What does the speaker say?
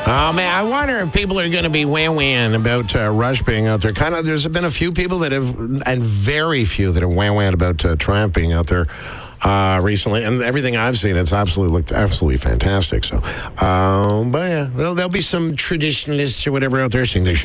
Oh, man, I wonder if people are going to be wham-wham about Rush being out there. There's been a few people that have, and very few that have wham-wham about Triumph being out there recently. And everything I've seen, it's looked absolutely fantastic. So, but yeah, there'll be some traditionalists or whatever out there saying they should